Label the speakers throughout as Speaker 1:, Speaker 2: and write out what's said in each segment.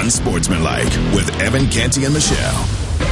Speaker 1: Unsportsmanlike with Evan Canty and Michelle.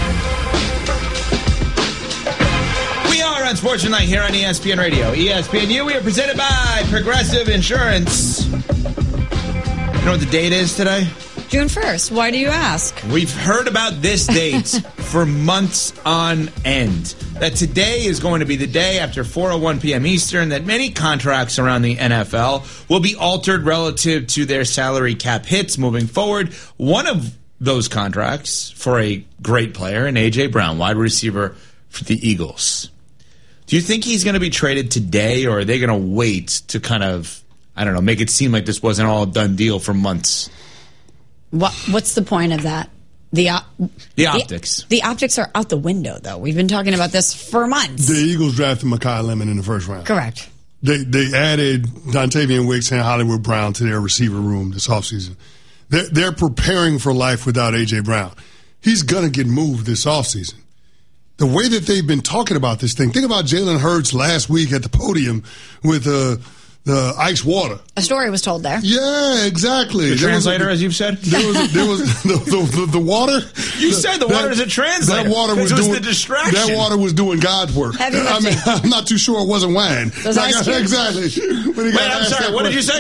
Speaker 2: We are Unsportsmanlike here on ESPN Radio. ESPNU, we are presented by Progressive Insurance. You know what the date is today?
Speaker 3: June 1st. Why do you ask?
Speaker 2: We've heard about this date for months on end. That today is going to be the day after 4:01 p.m. Eastern that many contracts around the NFL will be altered relative to their salary cap hits moving forward. One of those contracts for a great player, an A.J. Brown, wide receiver for the Eagles. Do you think he's going to be traded today, or are they going to wait to kind of, I don't know, make it seem like this wasn't all a done deal for months?
Speaker 3: What's the point of that? The
Speaker 2: optics.
Speaker 3: The optics are out the window, though. We've been talking about this for months.
Speaker 4: The Eagles drafted Mekhi Lemon in the first round.
Speaker 3: Correct.
Speaker 4: They added Dontavian Wicks and Hollywood Brown to their receiver room this offseason. They're preparing for life without A.J. Brown. He's going to get moved this offseason. The way that they've been talking about this thing, think about Jalen Hurts last week at the podium with the ice water.
Speaker 3: A story was told there.
Speaker 4: Yeah, exactly.
Speaker 2: The translator, as you've said?
Speaker 4: There was the water.
Speaker 2: You said the water is a translator.
Speaker 4: That water was
Speaker 2: the distraction.
Speaker 4: That water was doing God's work.
Speaker 3: I mean,
Speaker 4: I'm not too sure it wasn't wine. Exactly.
Speaker 2: Wait, I'm sorry. What did you say?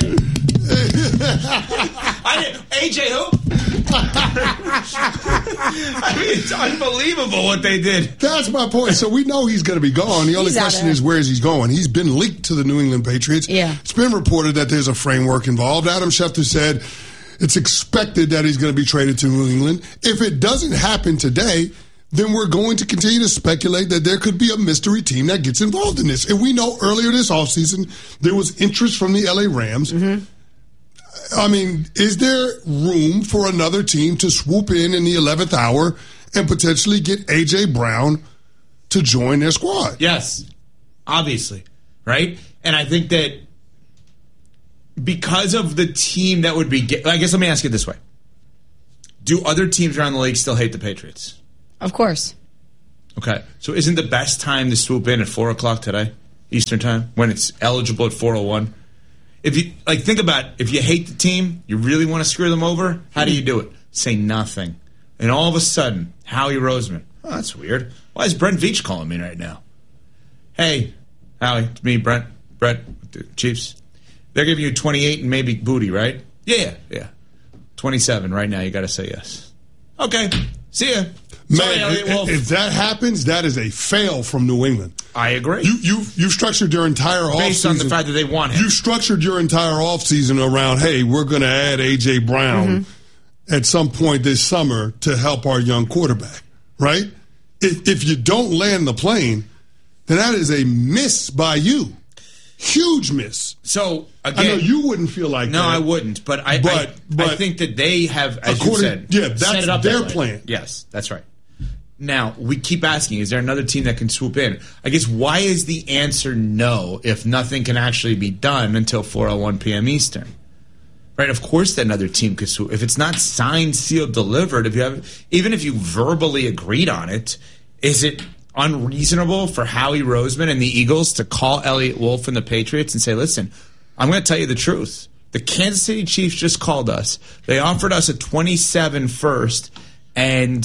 Speaker 2: AJ who? I mean, it's unbelievable what they did.
Speaker 4: That's my point. So we know he's going to be gone. The only question is, where is he going? He's been leaked to the New England Patriots.
Speaker 3: Yeah.
Speaker 4: It's been reported that there's a framework involved. Adam Schefter said it's expected that he's going to be traded to New England. If it doesn't happen today, then we're going to continue to speculate that there could be a mystery team that gets involved in this. And we know earlier this offseason there was interest from the LA Rams.
Speaker 3: Mm-hmm.
Speaker 4: I mean, is there room for another team to swoop in the 11th hour and potentially get A.J. Brown to join their squad?
Speaker 2: Yes, obviously, right? And I think that because of the team that would be... I guess let me ask you this way. Do other teams around the league still hate the Patriots?
Speaker 3: Of course.
Speaker 2: Okay, so isn't the best time to swoop in at 4 o'clock today, Eastern time, when it's eligible at 4:01? If you think about it, if you hate the team, you really want to screw them over, how do you do it? Say nothing. And all of a sudden, Howie Roseman. Oh, that's weird. Why is Brent Veach calling me right now? Hey, Howie, it's me, Brett, Chiefs. They're giving you 28 and maybe booty, right? Yeah. 27 right now. You got to say yes. Okay. See ya.
Speaker 4: Man, if that happens, that is a fail from New England.
Speaker 2: I agree.
Speaker 4: You've structured your entire offseason.
Speaker 2: Based on the fact that they want him.
Speaker 4: You structured your entire offseason around, hey, we're going to add A.J. Brown at some point this summer to help our young quarterback, right? If you don't land the plane, then that is a miss by you. Huge miss.
Speaker 2: So, again,
Speaker 4: I know you wouldn't feel like that.
Speaker 2: No, I wouldn't. But I think that they have, as you said,
Speaker 4: that's
Speaker 2: set it up
Speaker 4: their plan.
Speaker 2: Yes, that's right. Now, we keep asking, is there another team that can swoop in? I guess, why is the answer no if nothing can actually be done until 4:01 p.m. Eastern? Right? Of course another team could swoop. If it's not signed, sealed, delivered, even if you verbally agreed on it, is it unreasonable for Howie Roseman and the Eagles to call Elliott Wolf and the Patriots and say, listen, I'm going to tell you the truth. The Kansas City Chiefs just called us. They offered us a 27 first, and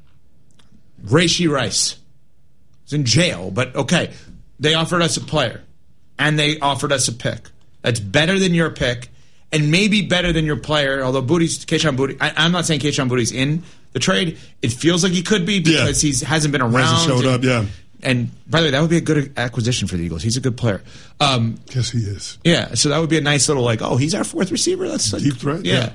Speaker 2: Rashee Rice is in jail, but okay. They offered us a player, and they offered us a pick. That's better than your pick, and maybe better than your player, although Kayshon Boutte, I'm not saying Kayshon Boutte's in the trade. It feels like he could be because he hasn't been around.
Speaker 4: Hasn't showed up, yeah.
Speaker 2: And by the way, that would be a good acquisition for the Eagles. He's a good player.
Speaker 4: Yes, he is.
Speaker 2: Yeah, so that would be a nice little he's our fourth receiver. That's
Speaker 4: deep threat.
Speaker 2: Yeah.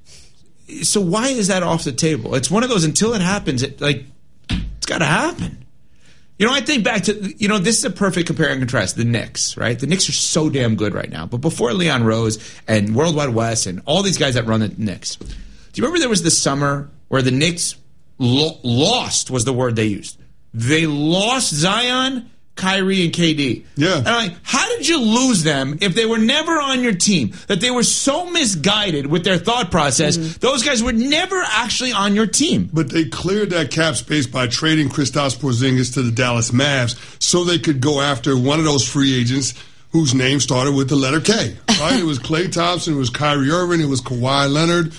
Speaker 2: So why is that off the table? It's one of those until it happens. It's got to happen. I think back to this is a perfect compare and contrast. The Knicks, right? The Knicks are so damn good right now. But before Leon Rose and World Wide Wes and all these guys that run the Knicks, do you remember there was the summer where the Knicks lost was the word they used? They lost Zion, Kyrie, and KD.
Speaker 4: Yeah.
Speaker 2: And I'm like, how did you lose them if they were never on your team? That they were so misguided with their thought process, those guys were never actually on your team.
Speaker 4: But they cleared that cap space by trading Kristaps Porzingis to the Dallas Mavs so they could go after one of those free agents whose name started with the letter K. Right? It was Klay Thompson, it was Kyrie Irving, it was Kawhi Leonard.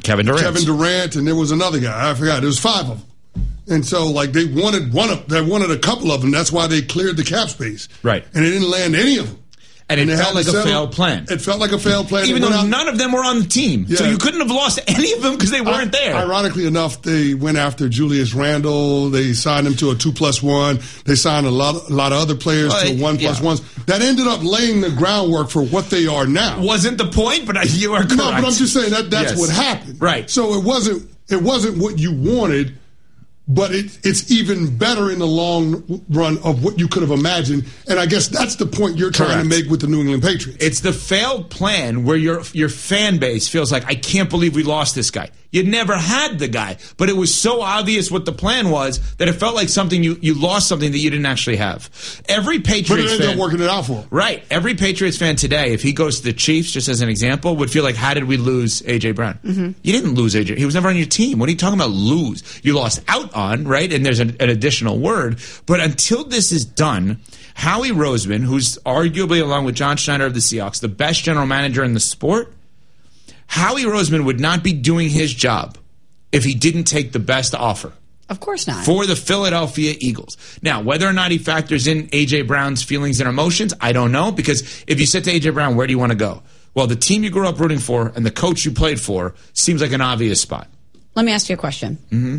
Speaker 2: Kevin
Speaker 4: Durant, and there was another guy. I forgot. There was 5 of them. And so, like, they wanted a couple of them. That's why they cleared the cap space.
Speaker 2: Right.
Speaker 4: And they didn't land any of them.
Speaker 2: And it felt like a failed plan.
Speaker 4: It felt like a failed plan.
Speaker 2: Even though none of them were on the team. Yeah. So you couldn't have lost any of them because they weren't there.
Speaker 4: Ironically enough, they went after Julius Randle. They signed him to a 2+1. They signed a lot of other players to 1+1s. That ended up laying the groundwork for what they are now.
Speaker 2: Wasn't the point, but you are correct.
Speaker 4: No, but I'm just saying that's what happened.
Speaker 2: Right.
Speaker 4: So it wasn't what you wanted. But it's even better in the long run of what you could have imagined. And I guess that's the point you're trying to make with the New England Patriots.
Speaker 2: It's the failed plan where your fan base feels like, I can't believe we lost this guy. You never had the guy. But it was so obvious what the plan was that it felt like something you lost something that you didn't actually have. Every Patriots fan... But
Speaker 4: it ended up working it out for him.
Speaker 2: Right. Every Patriots fan today, if he goes to the Chiefs, just as an example, would feel like, how did we lose A.J. Brown? Mm-hmm. You didn't lose A.J. He was never on your team. What are you talking about lose? You lost out on, right? And there's an additional word. But until this is done, Howie Roseman, who's arguably, along with John Schneider of the Seahawks, the best general manager in the sport, Howie Roseman would not be doing his job if he didn't take the best offer.
Speaker 3: Of course not.
Speaker 2: For the Philadelphia Eagles. Now, whether or not he factors in A.J. Brown's feelings and emotions, I don't know. Because if you said to A.J. Brown, where do you want to go? Well, the team you grew up rooting for and the coach you played for seems like an obvious spot.
Speaker 3: Let me ask you a question. Mm-hmm.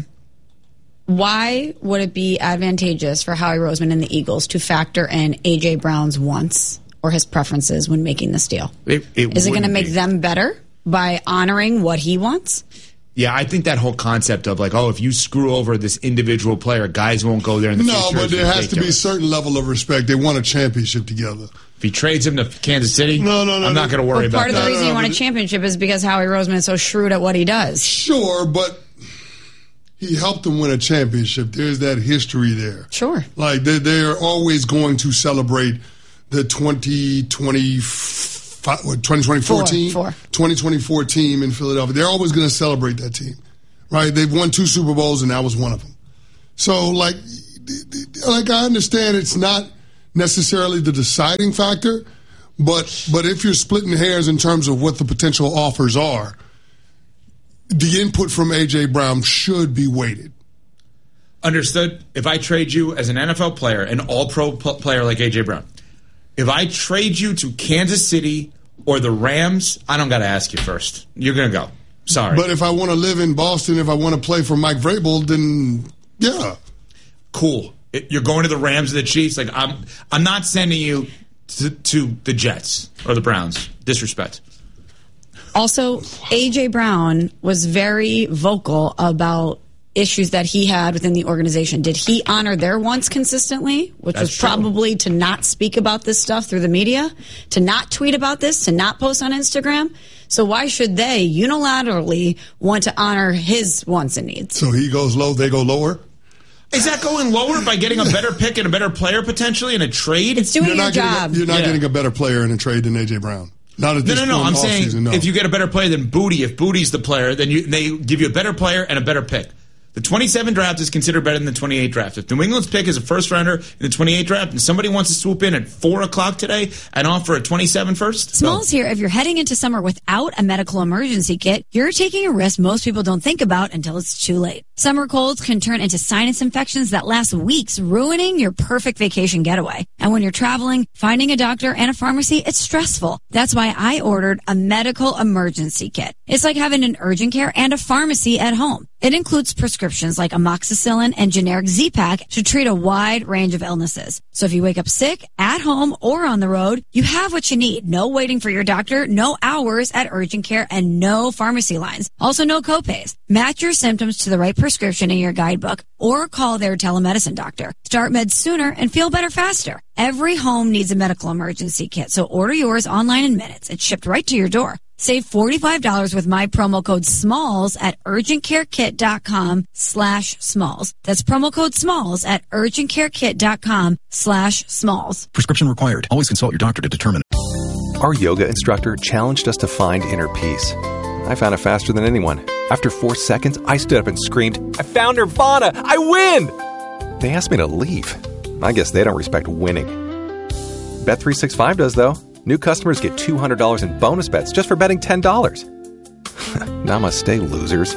Speaker 3: Why would it be advantageous for Howie Roseman and the Eagles to factor in A.J. Brown's wants or his preferences when making this deal? Is it going to make them better by honoring what he wants?
Speaker 2: Yeah, I think that whole concept of like, if you screw over this individual player, guys won't go there in the future.
Speaker 4: No, but there has to be a certain level of respect. They won a championship together.
Speaker 2: If he trades him to Kansas City, I'm not going to worry about that.
Speaker 3: Part of the reason he won a championship is because Howie Roseman is so shrewd at what he does.
Speaker 4: Sure, but he helped them win a championship. There's that history there.
Speaker 3: Sure.
Speaker 4: Like, they're always going to celebrate the 2024 team in Philadelphia. They're always going to celebrate that team, right? They've won 2 Super Bowls, and that was one of them. So, like I understand it's not necessarily the deciding factor, but if you're splitting hairs in terms of what the potential offers are, the input from A.J. Brown should be weighted.
Speaker 2: Understood. If I trade you as an NFL player, an all-pro player like A.J. Brown, if I trade you to Kansas City or the Rams, I don't got to ask you first. You're going to go. Sorry.
Speaker 4: But if I want to live in Boston, if I want to play for Mike Vrabel, then yeah.
Speaker 2: Cool. You're going to the Rams or the Chiefs. Like I'm not sending you to the Jets or the Browns. Disrespect.
Speaker 3: Also, A.J. Brown was very vocal about issues that he had within the organization. Did he honor their wants consistently, which was probably to not speak about this stuff through the media, to not tweet about this, to not post on Instagram? So why should they unilaterally want to honor his wants and needs?
Speaker 4: So he goes low, they go lower?
Speaker 2: Is that going lower by getting a better pick and a better player potentially in a trade?
Speaker 3: It's doing your job.
Speaker 4: You're not getting a better player in a trade than A.J. Brown. Not at this point.
Speaker 2: I'm saying if you get a better player than Booty, if Booty's the player, then they give you a better player and a better pick. The 27 draft is considered better than the 28 draft. If New England's pick is a first rounder in the 28 draft and somebody wants to swoop in at 4 o'clock today and offer a 27 first?
Speaker 5: Smalls here. If you're heading into summer without a medical emergency kit, you're taking a risk most people don't think about until it's too late. Summer colds can turn into sinus infections that last weeks, ruining your perfect vacation getaway. And when you're traveling, finding a doctor and a pharmacy, it's stressful. That's why I ordered a medical emergency kit. It's like having an urgent care and a pharmacy at home. It includes prescriptions like amoxicillin and generic Z-Pak to treat a wide range of illnesses. So if you wake up sick, at home, or on the road, you have what you need. No waiting for your doctor, no hours at urgent care, and no pharmacy lines. Also no copays. Match your symptoms to the right prescription in your guidebook or call their telemedicine doctor. Start meds sooner and feel better faster. Every home needs a medical emergency kit, so order yours online in minutes. It's shipped right to your door. Save $45 with my promo code SMALLS at urgentcarekit.com/smalls. That's promo code SMALLS at urgentcarekit.com/smalls.
Speaker 6: Prescription required. Always consult your doctor to determine.
Speaker 7: Our yoga instructor challenged us to find inner peace. I found it faster than anyone. After 4 seconds, I stood up and screamed, "I found Nirvana! I win!" They asked me to leave. I guess they don't respect winning. Bet365 does, though. New customers get $200 in bonus bets just for betting $10. Namaste, losers.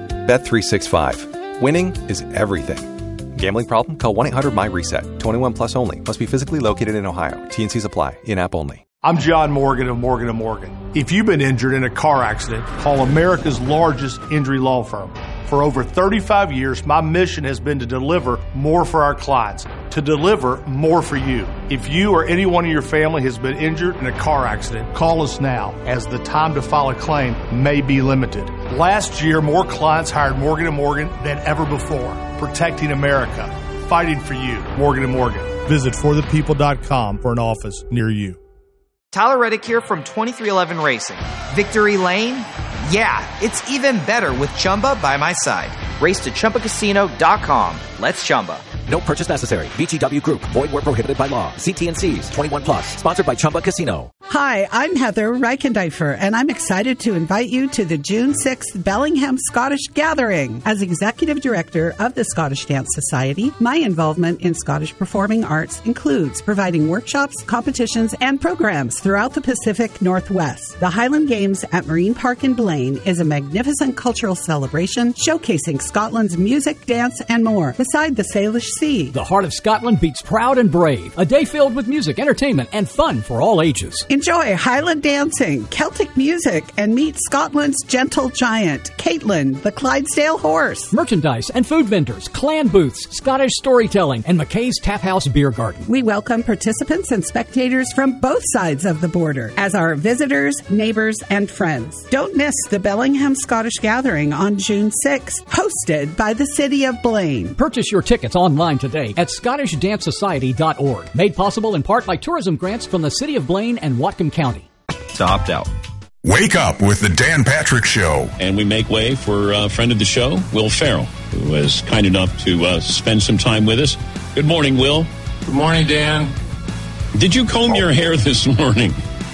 Speaker 7: Bet365. Winning is everything. Gambling problem? Call 1-800-MY-RESET. 21 plus only. Must be physically located in Ohio. T&Cs apply. In-app only.
Speaker 8: I'm John Morgan of Morgan & Morgan. If you've been injured in a car accident, call America's largest injury law firm. For over 35 years, my mission has been to deliver more for our clients, to deliver more for you. If you or anyone in your family has been injured in a car accident, call us now, as the time to file a claim may be limited. Last year, more clients hired Morgan & Morgan than ever before, protecting America, fighting for you. Morgan & Morgan. Visit forthepeople.com for an office near you.
Speaker 9: Tyler Reddick here from 2311 Racing. Victory Lane? Yeah, it's even better with Chumba by my side. Race to ChumbaCasino.com. Let's Chumba.
Speaker 10: No purchase necessary. VGW Group. Void where prohibited by law. See T&Cs. 21 plus. Sponsored by Chumba Casino.
Speaker 11: Hi, I'm Heather Reichendeifer, and I'm excited to invite you to the June 6th Bellingham Scottish Gathering. As Executive Director of the Scottish Dance Society, my involvement in Scottish performing arts includes providing workshops, competitions, and programs throughout the Pacific Northwest. The Highland Games at Marine Park in Blaine is a magnificent cultural celebration showcasing Scotland's music, dance, and more, beside the Salish Sea.
Speaker 12: The heart of Scotland beats proud and brave. A day filled with music, entertainment, and fun for all ages.
Speaker 11: Enjoy Highland dancing, Celtic music, and meet Scotland's gentle giant, Caitlin, the Clydesdale horse.
Speaker 12: Merchandise and food vendors, clan booths, Scottish storytelling, and McKay's Tap House Beer Garden.
Speaker 11: We welcome participants and spectators from both sides of the border as our visitors, neighbors, and friends. Don't miss the Bellingham Scottish Gathering on June 6th, hosted by the City of Blaine.
Speaker 12: Purchase your tickets online today at ScottishDanceSociety.org. Made possible in part by tourism grants from the City of Blaine and Whatcom County.
Speaker 1: To opt out. Wake up with the Dan Patrick Show.
Speaker 13: And we make way for a friend of the show, Will Ferrell, who was kind enough to spend some time with us. Good morning, Will.
Speaker 14: Good morning, Dan.
Speaker 13: Did you comb your hair this morning?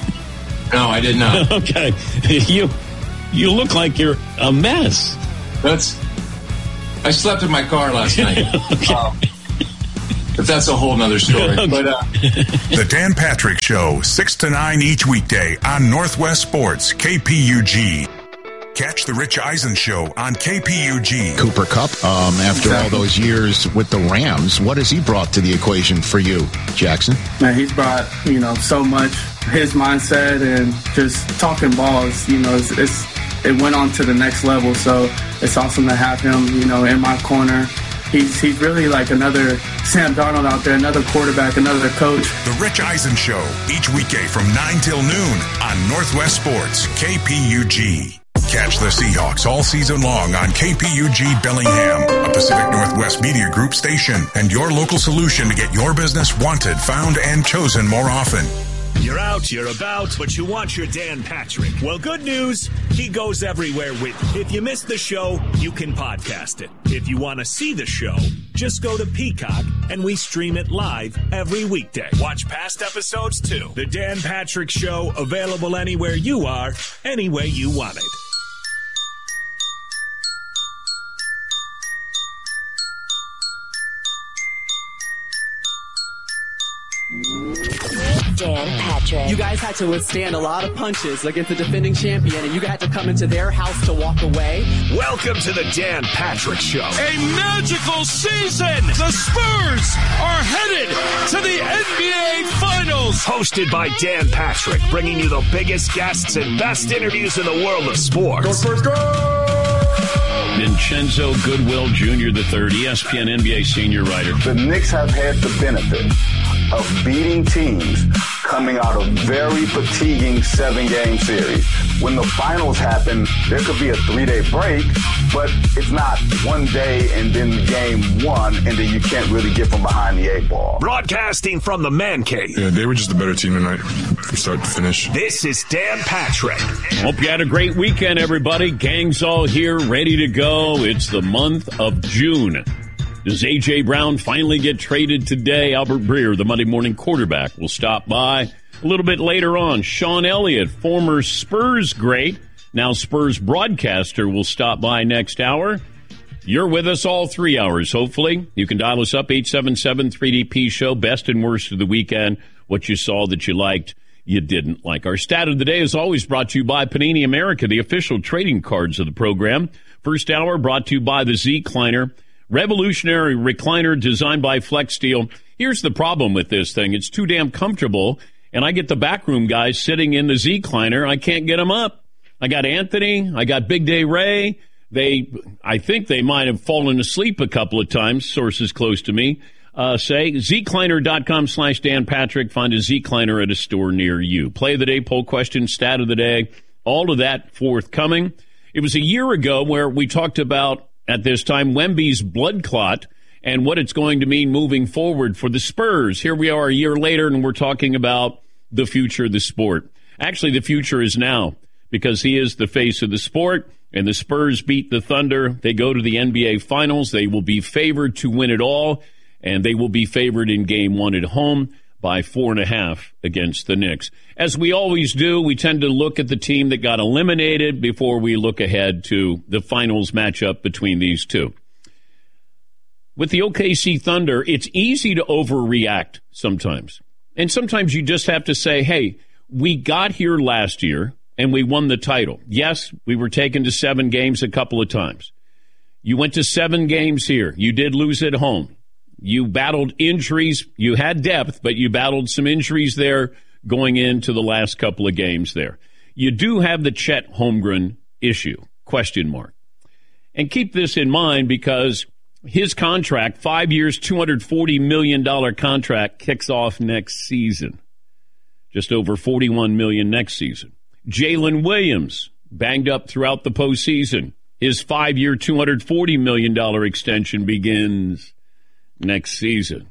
Speaker 14: No, I did not.
Speaker 13: Okay. You look like you're a mess.
Speaker 14: I slept in my car last night.
Speaker 13: Okay.
Speaker 14: But that's a whole nother story.
Speaker 13: Okay.
Speaker 14: But
Speaker 1: The Dan Patrick Show, 6 to 9 each weekday on Northwest Sports, KPUG. Catch the Rich Eisen Show on KPUG.
Speaker 15: Cooper Kupp, after all those years with the Rams, what has he brought to the equation for you, Jackson?
Speaker 16: Man, he's brought, so much. His mindset and just talking balls, it went on to the next level. So it's awesome to have him, in my corner. He's really like another Sam Darnold out there, another quarterback, another coach.
Speaker 1: The Rich Eisen Show, each weekday from 9 till noon on Northwest Sports, KPUG. Catch the Seahawks all season long on KPUG Bellingham, a Pacific Northwest Media Group station, and your local solution to get your business wanted, found, and chosen more often.
Speaker 17: You're out, you're about, but you want your Dan Patrick. Well, good news, he goes everywhere with you. If you missed the show, you can podcast it. If you want to see the show, just go to Peacock, and we stream it live every weekday. Watch past episodes, too. The Dan Patrick Show, available anywhere you are, any way you want it.
Speaker 18: Dan Patrick.
Speaker 19: You guys had to withstand a lot of punches against the defending champion, and you had to come into their house to walk away.
Speaker 17: Welcome to the Dan Patrick Show. A magical season! The Spurs are headed to the NBA Finals! Hosted by Dan Patrick, bringing you the biggest guests and best interviews in the world of sports.
Speaker 14: Go Spurs, go!
Speaker 13: Vincenzo Goodwill Jr. III, ESPN NBA senior writer.
Speaker 20: The Knicks have had the benefit of beating teams coming out of very fatiguing 7-game series. When the finals happen, there could be a 3-day break, but it's not one day and then game one, and then you can't really get from behind the 8-ball.
Speaker 17: Broadcasting from the Man Cave.
Speaker 21: Yeah, they were just a better team tonight from start to finish.
Speaker 17: This is Dan Patrick.
Speaker 13: Hope you had a great weekend, everybody. Gang's all here, ready to go. It's the month of June. Does A.J. Brown finally get traded today? Albert Breer, the Monday morning quarterback, will stop by. A little bit later on, Sean Elliott, former Spurs great, now Spurs broadcaster, will stop by next hour. You're with us all 3 hours, hopefully. You can dial us up, 877-3DP-SHOW, best and worst of the weekend, what you saw that you liked. you didn't like. Our stat of the day is always brought to you by Panini America, the official trading cards of the program. First hour brought to you by the Z-Cliner, revolutionary recliner designed by Flex Steel. Here's the problem with this thing. It's too damn comfortable, and I get the backroom guys sitting in the Z-Cliner. I can't get them up. I got Anthony. I got Big Day Ray. I think they might have fallen asleep a couple of times, sources close to me say. Zcliner.com/Dan Patrick. Find a Z-Cliner at a store near you. Play of the day, poll question, stat of the day, all of that forthcoming. It was a year ago where we talked about, at this time, Wemby's blood clot and what it's going to mean moving forward for the Spurs. Here we are a year later, and we're talking about the future of the sport. Actually, the future is now, because he is the face of the sport, and the Spurs beat the Thunder. They go to the NBA Finals. They will be favored to win it all, and they will be favored in Game 1 at home by 4.5 against the Knicks. As we always do, we tend to look at the team that got eliminated before we look ahead to the finals matchup between these two. With the OKC Thunder, it's easy to overreact sometimes. And sometimes you just have to say, hey, we got here last year and we won the title. Yes, we were taken to 7 games a couple of times. You went to 7 games here. You did lose at home. You battled injuries. You had depth, but you battled some injuries there going into the last couple of games there. You do have the Chet Holmgren issue, question mark. And keep this in mind, because his contract, 5 years, $240 million contract, kicks off next season. Just over $41 million next season. Jalen Williams, banged up throughout the postseason. His 5-year, $240 million extension begins next season.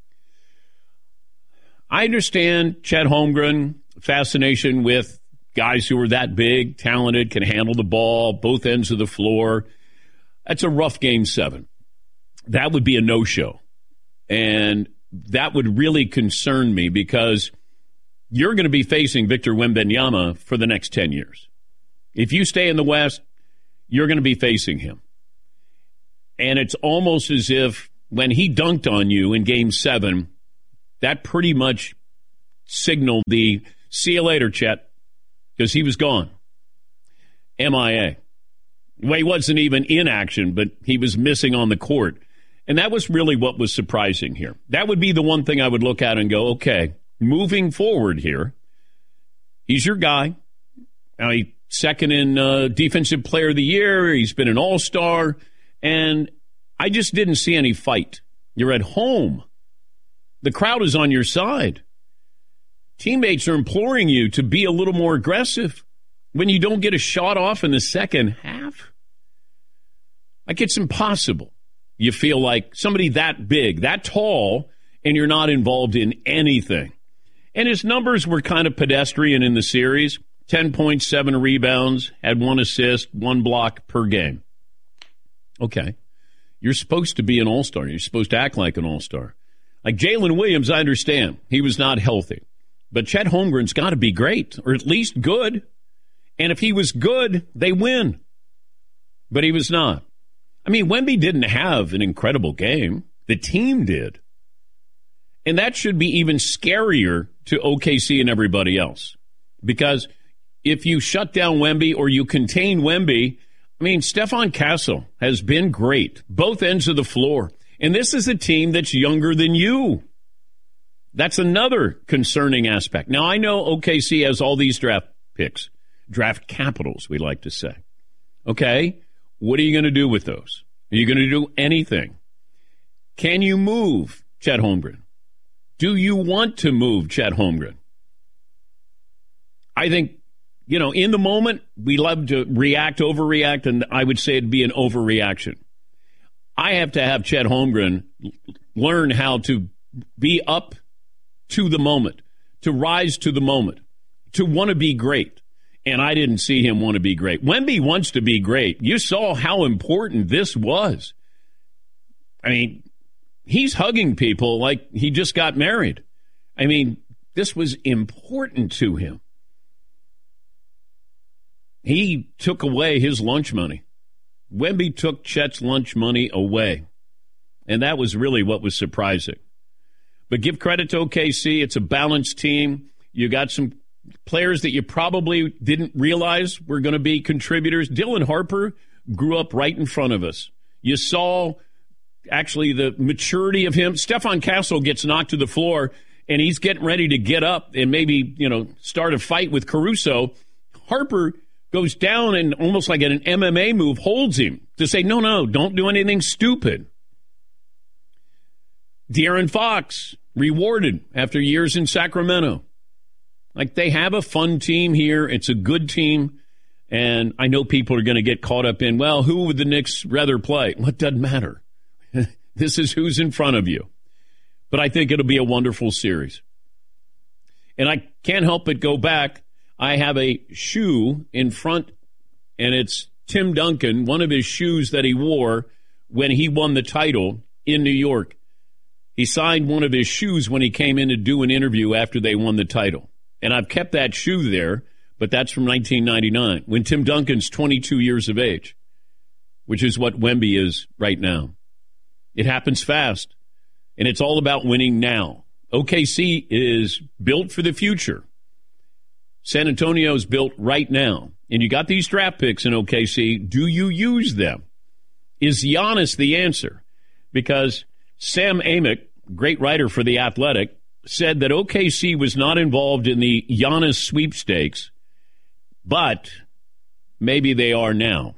Speaker 13: I understand Chet Holmgren, fascination with guys who are that big, talented, can handle the ball, both ends of the floor. That's a rough Game 7. That would be a no-show. And that would really concern me, because you're going to be facing Victor Wembanyama for the next 10 years. If you stay in the West, you're going to be facing him. And it's almost as if when he dunked on you in Game 7, that pretty much signaled the see you later, Chet, because he was gone. MIA. Well, he wasn't even in action, but he was missing on the court. And that was really what was surprising here. That would be the one thing I would look at and go, okay, moving forward here, he's your guy. Now, he's second in Defensive Player of the Year. He's been an all-star. And I just didn't see any fight. You're at home. The crowd is on your side. Teammates are imploring you to be a little more aggressive when you don't get a shot off in the second half. Like, it's impossible. You feel like somebody that big, that tall, and you're not involved in anything. And his numbers were kind of pedestrian in the series. 10 points, 7 rebounds, had 1 assist, 1 block per game. Okay. You're supposed to be an all-star. You're supposed to act like an all-star. Like Jalen Williams, I understand. He was not healthy. But Chet Holmgren's got to be great, or at least good. And if he was good, they win. But he was not. I mean, Wemby didn't have an incredible game. The team did. And that should be even scarier to OKC and everybody else. Because if you shut down Wemby or you contain Wemby, I mean, Stephon Castle has been great, both ends of the floor. And this is a team that's younger than you. That's another concerning aspect. Now, I know OKC has all these draft picks, draft capitals, we like to say. Okay, what are you going to do with those? Are you going to do anything? Can you move Chet Holmgren? Do you want to move Chet Holmgren? I think, in the moment, we love to react, overreact, and I would say it'd be an overreaction. I have to have Chet Holmgren learn how to be up to the moment, to rise to the moment, to want to be great. And I didn't see him want to be great. Wemby wants to be great. You saw how important this was. I mean, he's hugging people like he just got married. I mean, this was important to him. He took away his lunch money. Wemby took Chet's lunch money away. And that was really what was surprising. But give credit to OKC. It's a balanced team. You got some players that you probably didn't realize were going to be contributors. Dylan Harper grew up right in front of us. You saw actually the maturity of him. Stefan Castle gets knocked to the floor, and he's getting ready to get up and maybe, start a fight with Caruso. Harper goes down and almost like an MMA move holds him to say, no, don't do anything stupid. De'Aaron Fox rewarded after years in Sacramento. Like, they have a fun team here. It's a good team. And I know people are going to get caught up in, well, who would the Knicks rather play? Well, it doesn't matter. This is who's in front of you. But I think it'll be a wonderful series. And I can't help but go back. I have a shoe in front, and it's Tim Duncan, one of his shoes that he wore when he won the title in New York. He signed one of his shoes when he came in to do an interview after they won the title. And I've kept that shoe there, but that's from 1999, when Tim Duncan's 22 years of age, which is what Wemby is right now. It happens fast, and it's all about winning now. OKC is built for the future. San Antonio's built right now. And you got these draft picks in OKC. Do you use them? Is Giannis the answer? Because Sam Amick, great writer for The Athletic, said that OKC was not involved in the Giannis sweepstakes, but maybe they are now.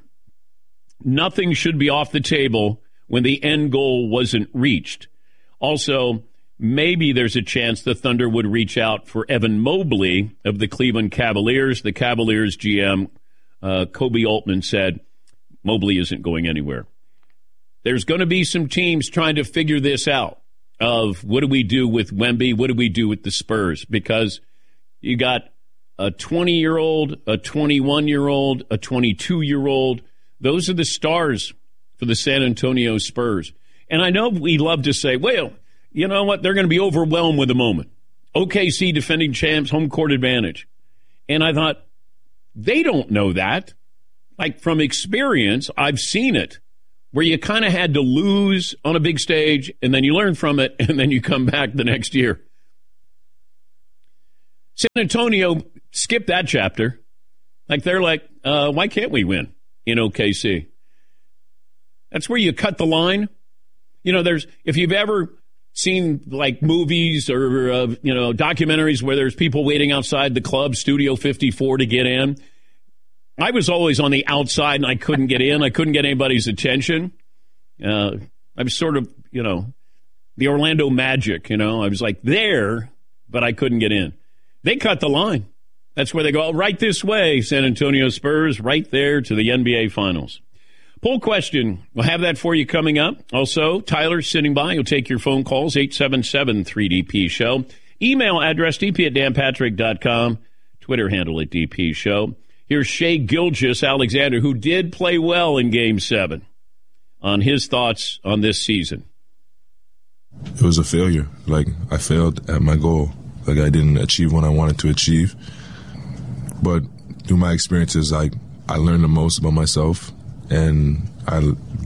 Speaker 13: Nothing should be off the table when the end goal wasn't reached. Also, maybe there's a chance the Thunder would reach out for Evan Mobley of the Cleveland Cavaliers. The Cavaliers GM, Kobe Altman, said Mobley isn't going anywhere. There's going to be some teams trying to figure this out of what do we do with Wemby, what do we do with the Spurs, because you got a 20-year-old, a 21-year-old, a 22-year-old. Those are the stars for the San Antonio Spurs. And I know we love to say, well, you know what, they're going to be overwhelmed with the moment. OKC defending champs, home court advantage. And I thought, they don't know that. Like, from experience, I've seen it, where you kind of had to lose on a big stage, and then you learn from it, and then you come back the next year. San Antonio skipped that chapter. Like, they're like, why can't we win in OKC? That's where you cut the line. If you've ever seen like movies or, documentaries where there's people waiting outside the club, Studio 54, to get in. I was always on the outside and I couldn't get in. I couldn't get anybody's attention. I was sort of, the Orlando Magic, I was like there, but I couldn't get in. They cut the line. That's where they go, right this way, San Antonio Spurs, right there to the NBA Finals. Poll question. We'll have that for you coming up. Also, Tyler's sitting by. He'll take your phone calls, 877-3DP-SHOW. Email address, dp@danpatrick.com. Twitter handle at DP Show. Here's Shai Gilgeous-Alexander, who did play well in Game 7, on his thoughts on this season.
Speaker 21: It was a failure. Like, I failed at my goal. Like, I didn't achieve what I wanted to achieve. But through my experiences, I learned the most about myself. And I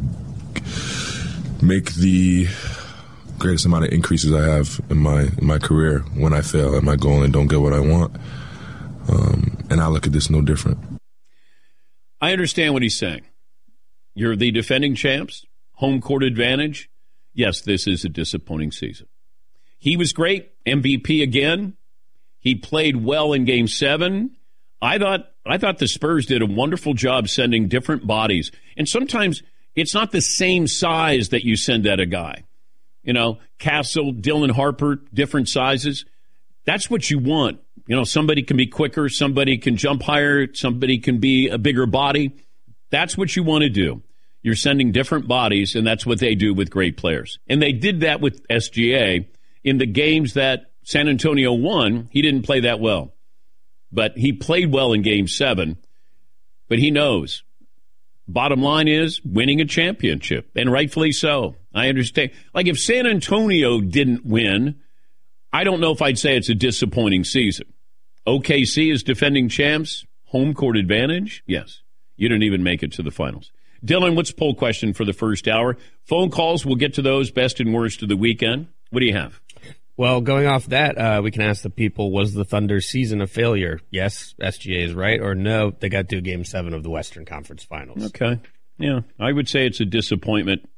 Speaker 21: make the greatest amount of increases I have in my career when I fail at my goal and don't get what I want. And I look at this no different.
Speaker 13: I understand what he's saying. You're the defending champs, home court advantage. Yes, this is a disappointing season. He was great, MVP again. He played well in Game 7. I thought the Spurs did a wonderful job sending different bodies. And sometimes it's not the same size that you send at a guy. Castle, Dylan Harper, different sizes. That's what you want. Somebody can be quicker, somebody can jump higher, somebody can be a bigger body. That's what you want to do. You're sending different bodies, and that's what they do with great players. And they did that with SGA. In the games that San Antonio won, he didn't play that well. But he played well in Game 7. But he knows. Bottom line is winning a championship, and rightfully so. I understand. Like, if San Antonio didn't win, I don't know if I'd say it's a disappointing season. OKC is defending champs, home court advantage. Yes, you didn't even make it to the finals. Dylan, what's the poll question for the first hour? Phone calls, we'll get to those, best and worst of the weekend. What do you have?
Speaker 18: Well, going off that, we can ask the people, was the Thunder's season a failure? Yes, SGA is right, or no, they got to Game 7 of the Western Conference Finals.
Speaker 13: Okay. Yeah, I would say it's a disappointment.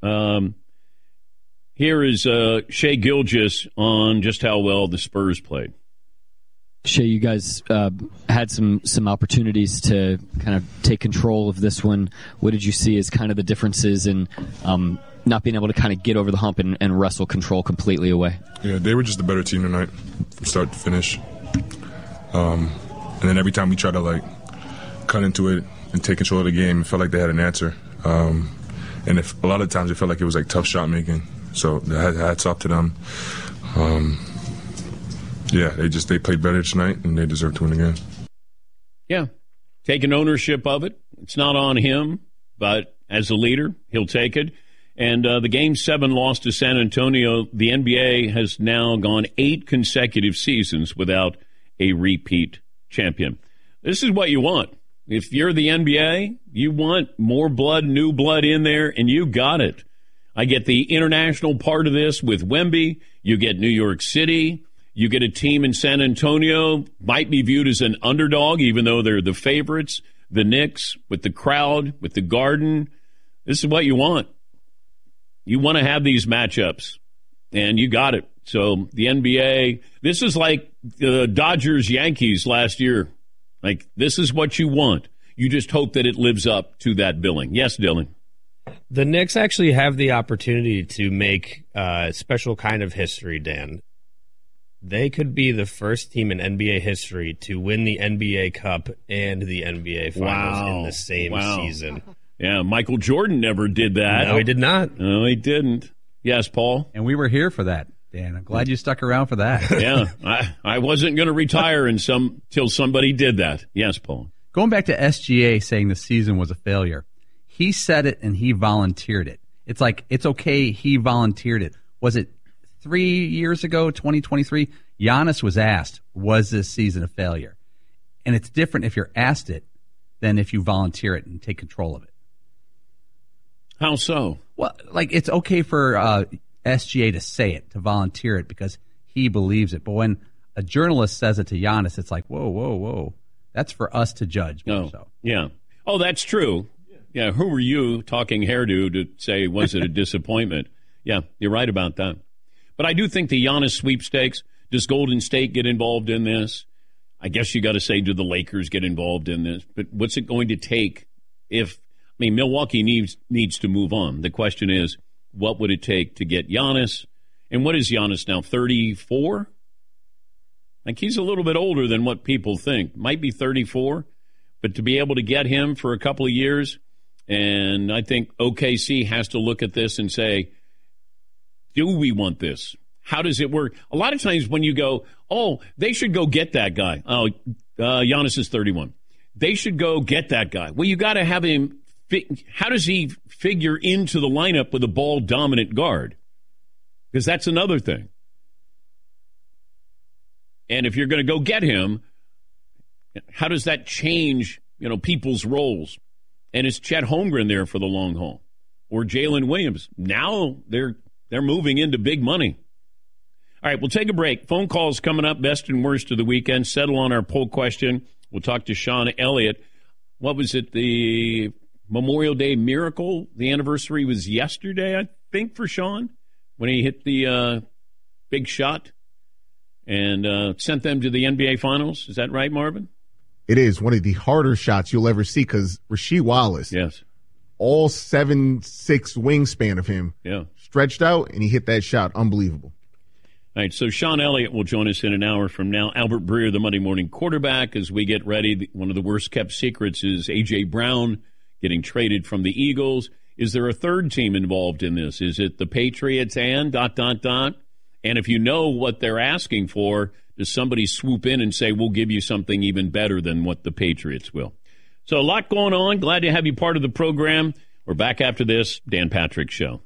Speaker 13: Here is Shai Gilgeous on just how well the Spurs played.
Speaker 22: Shai, you guys had some opportunities to kind of take control of this one. What did you see as kind of the differences in not being able to kind of get over the hump and wrestle control completely away?
Speaker 21: Yeah, they were just the better team tonight from start to finish. And then every time we tried to, cut into it and take control of the game, it felt like they had an answer. And a lot of times it felt like it was, tough shot making. So hats off to them. Yeah, they played better tonight, and they deserve to win again.
Speaker 13: Yeah, taking ownership of it. It's not on him, but as a leader, he'll take it. And the Game 7 loss to San Antonio, the NBA has now gone 8 consecutive seasons without a repeat champion. This is what you want. If you're the NBA, you want more blood, new blood in there, and you got it. I get the international part of this with Wemby. You get New York City. You get a team in San Antonio, might be viewed as an underdog, even though they're the favorites. The Knicks, with the crowd, with the Garden. This is what you want. You want to have these matchups, and you got it. So the NBA, this is like the Dodgers-Yankees last year. This is what you want. You just hope that it lives up to that billing. Yes, Dylan?
Speaker 18: The Knicks actually have the opportunity to make a special kind of history, Dan. They could be the first team in NBA history to win the NBA Cup and the NBA Finals in the same season.
Speaker 13: Yeah, Michael Jordan never did that.
Speaker 18: No, he did not.
Speaker 13: No, he didn't. Yes, Paul?
Speaker 23: And we were here for that, Dan. I'm glad you stuck around for that.
Speaker 13: Yeah, I wasn't going to retire until somebody did that. Yes, Paul?
Speaker 23: Going back to SGA saying the season was a failure, he said it and he volunteered it. It's it's okay, he volunteered it. Was it 3 years ago, 2023, Giannis was asked, was this season a failure? And it's different if you're asked it than if you volunteer it and take control of it.
Speaker 13: How so?
Speaker 23: Well, it's okay for SGA to say it, to volunteer it, because he believes it. But when a journalist says it to Giannis, it's whoa. That's for us to judge.
Speaker 13: Yeah. Oh, that's true. Yeah, who were you, talking hairdo, to say, was it a disappointment? Yeah, you're right about that. But I do think the Giannis sweepstakes, does Golden State get involved in this? I guess you got to say, do the Lakers get involved in this? But what's it going to take Milwaukee needs to move on. The question is, what would it take to get Giannis? And what is Giannis now, 34? He's a little bit older than what people think. Might be 34. But to be able to get him for a couple of years, and I think OKC has to look at this and say, do we want this? How does it work? A lot of times when you go, they should go get that guy. Giannis is 31. They should go get that guy. Well, you got to have him. How does he figure into the lineup with a ball-dominant guard? Because that's another thing. And if you're going to go get him, how does that change, people's roles? And is Chet Holmgren there for the long haul? Or Jalen Williams? Now they're moving into big money. All right, we'll take a break. Phone calls coming up, best and worst of the weekend. Settle on our poll question. We'll talk to Sean Elliott. What was it, the Memorial Day Miracle? The anniversary was yesterday, I think, for Sean, when he hit the big shot and sent them to the NBA Finals. Is that right, Marvin?
Speaker 24: It is one of the harder shots you'll ever see because Rasheed Wallace, all 7'6" wingspan of him, stretched out, and he hit that shot. Unbelievable.
Speaker 13: All right, so Sean Elliott will join us in an hour from now. Albert Breer, the Monday morning quarterback, as we get ready. One of the worst-kept secrets is A.J. Brown getting traded from the Eagles. Is there a third team involved in this? Is it the Patriots and ... And if you know what they're asking for, does somebody swoop in and say, we'll give you something even better than what the Patriots will? So a lot going on. Glad to have you part of the program. We're back after this Dan Patrick Show.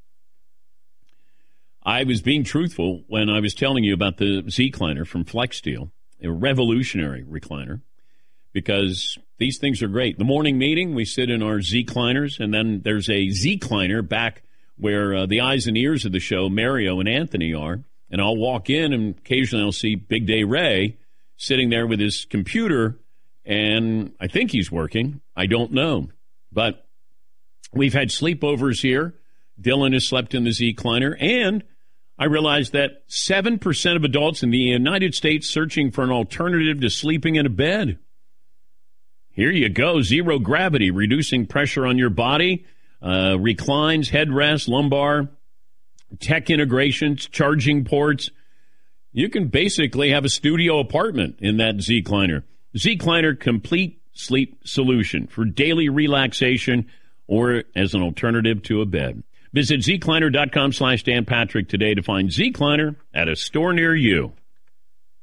Speaker 13: I was being truthful when I was telling you about the Z-Cliner from FlexSteel, a revolutionary recliner, because these things are great. The morning meeting, we sit in our Z-Cliners, and then there's a Z-Cliner back where the eyes and ears of the show, Mario and Anthony, are. And I'll walk in, and occasionally I'll see Big Day Ray sitting there with his computer, and I think he's working. I don't know. But we've had sleepovers here. Dylan has slept in the Z-Cliner, and I realized that 7% of adults in the United States searching for an alternative to sleeping in a bed. Here you go. Zero gravity, reducing pressure on your body, reclines, headrest, lumbar, tech integrations, charging ports. You can basically have a studio apartment in that Z-Cliner. Z-Cliner, complete sleep solution for daily relaxation or as an alternative to a bed. Visit zcliner.com/Dan Patrick today to find Z-Cliner at a store near you.